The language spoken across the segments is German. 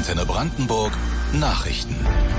Antenne Brandenburg Nachrichten.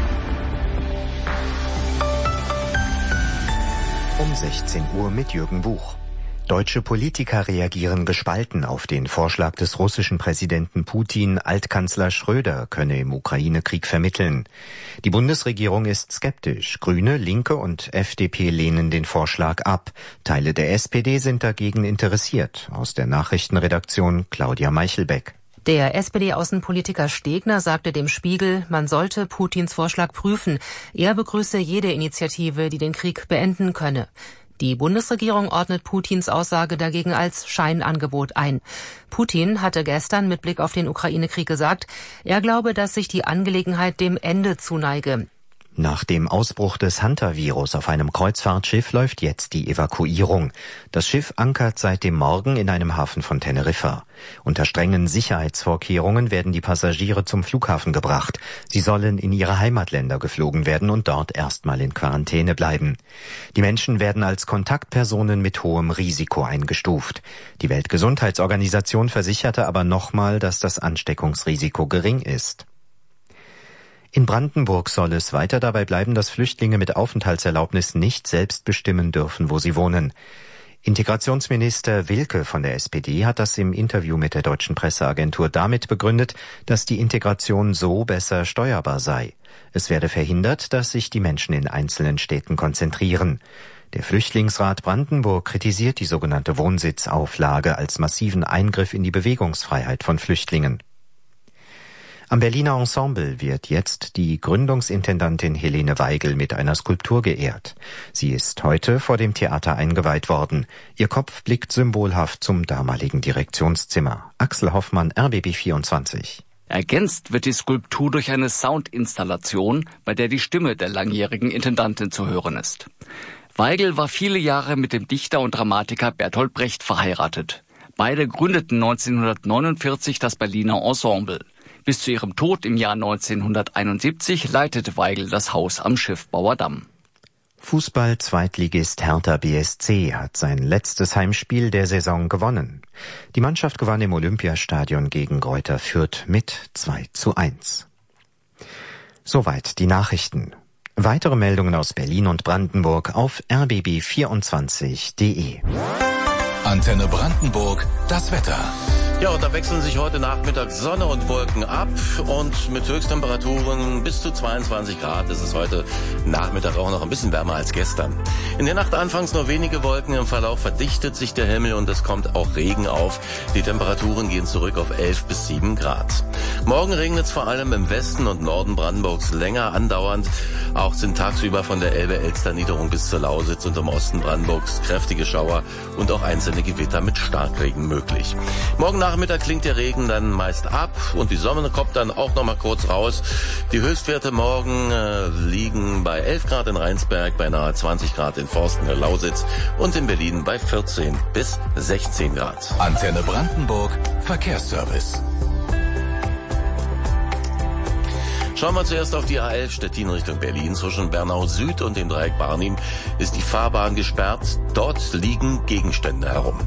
Um 16 Uhr mit Jürgen Buch. Deutsche Politiker reagieren gespalten auf den Vorschlag des russischen Präsidenten Putin, Altkanzler Schröder könne im Ukraine-Krieg vermitteln. Die Bundesregierung ist skeptisch. Grüne, Linke und FDP lehnen den Vorschlag ab. Teile der SPD sind dagegen interessiert. Aus der Nachrichtenredaktion Claudia Meichelbeck. Der SPD-Außenpolitiker Stegner sagte dem Spiegel, man sollte Putins Vorschlag prüfen. Er begrüße jede Initiative, die den Krieg beenden könne. Die Bundesregierung ordnet Putins Aussage dagegen als Scheinangebot ein. Putin hatte gestern mit Blick auf den Ukraine-Krieg gesagt, er glaube, dass sich die Angelegenheit dem Ende zuneige. Nach dem Ausbruch des Hunter-Virus auf einem Kreuzfahrtschiff läuft jetzt die Evakuierung. Das Schiff ankert seit dem Morgen in einem Hafen von Teneriffa. Unter strengen Sicherheitsvorkehrungen werden die Passagiere zum Flughafen gebracht. Sie sollen in ihre Heimatländer geflogen werden und dort erstmal in Quarantäne bleiben. Die Menschen werden als Kontaktpersonen mit hohem Risiko eingestuft. Die Weltgesundheitsorganisation versicherte aber nochmal, dass das Ansteckungsrisiko gering ist. In Brandenburg soll es weiter dabei bleiben, dass Flüchtlinge mit Aufenthaltserlaubnis nicht selbst bestimmen dürfen, wo sie wohnen. Integrationsminister Wilke von der SPD hat das im Interview mit der Deutschen Presseagentur damit begründet, dass die Integration so besser steuerbar sei. Es werde verhindert, dass sich die Menschen in einzelnen Städten konzentrieren. Der Flüchtlingsrat Brandenburg kritisiert die sogenannte Wohnsitzauflage als massiven Eingriff in die Bewegungsfreiheit von Flüchtlingen. Am Berliner Ensemble wird jetzt die Gründungsintendantin Helene Weigel mit einer Skulptur geehrt. Sie ist heute vor dem Theater eingeweiht worden. Ihr Kopf blickt symbolhaft zum damaligen Direktionszimmer. Axel Hoffmann, RBB 24. Ergänzt wird die Skulptur durch eine Soundinstallation, bei der die Stimme der langjährigen Intendantin zu hören ist. Weigel war viele Jahre mit dem Dichter und Dramatiker Bertolt Brecht verheiratet. Beide gründeten 1949 das Berliner Ensemble. Bis zu ihrem Tod im Jahr 1971 leitete Weigel das Haus am Schiffbauer Damm. Fußball-Zweitligist Hertha BSC hat sein letztes Heimspiel der Saison gewonnen. Die Mannschaft gewann im Olympiastadion gegen Greuther Fürth mit 2:1. Soweit die Nachrichten. Weitere Meldungen aus Berlin und Brandenburg auf rbb24.de. Antenne Brandenburg, das Wetter. Ja, und da wechseln sich heute Nachmittag Sonne und Wolken ab und mit Höchsttemperaturen bis zu 22 Grad ist es heute Nachmittag auch noch ein bisschen wärmer als gestern. In der Nacht anfangs nur wenige Wolken, im Verlauf verdichtet sich der Himmel und es kommt auch Regen auf. Die Temperaturen gehen zurück auf 11 bis 7 Grad. Morgen regnet es vor allem im Westen und Norden Brandenburgs länger andauernd. Auch sind tagsüber von der Elbe-Elster-Niederung bis zur Lausitz und im Osten Brandenburgs kräftige Schauer und auch einzelne Gewitter mit Starkregen möglich. Morgen Nachmittag klingt der Regen dann meist ab und die Sonne kommt dann auch noch mal kurz raus. Die Höchstwerte morgen liegen bei 11 Grad in Rheinsberg, bei nahe 20 Grad in Forsten der Lausitz und in Berlin bei 14 bis 16 Grad. Antenne Brandenburg, Verkehrsservice. Schauen wir zuerst auf die A11 Stettin Richtung Berlin. Zwischen Bernau Süd und dem Dreieck Barnim ist die Fahrbahn gesperrt. Dort liegen Gegenstände herum.